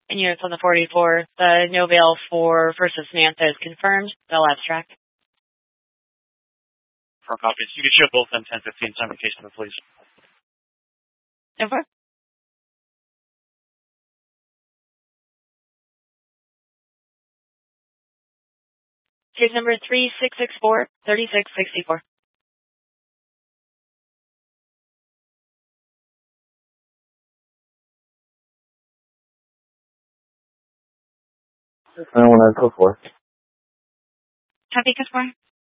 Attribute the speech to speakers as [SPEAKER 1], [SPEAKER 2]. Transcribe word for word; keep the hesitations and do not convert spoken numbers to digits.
[SPEAKER 1] And units on the forty-four, the no bail for First Samantha is confirmed. Bell abstract.
[SPEAKER 2] For copies, you can show both them ten fifteen simultaneously, please.
[SPEAKER 1] Over. Case number three six six four, thirty-six sixty-four.
[SPEAKER 3] I want to go for.
[SPEAKER 1] Copy, customer.